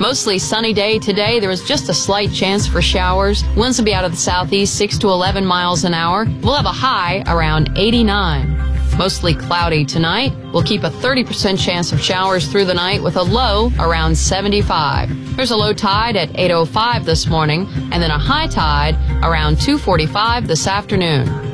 Mostly sunny day today. There is just a slight chance for showers. Winds will be out of the southeast 6 to 11 miles an hour. We'll have a high around 89. Mostly cloudy tonight. We'll keep a 30% chance of showers through the night with a low around 75. There's a low tide at 8:05 this morning and then a high tide around 2:45 this afternoon.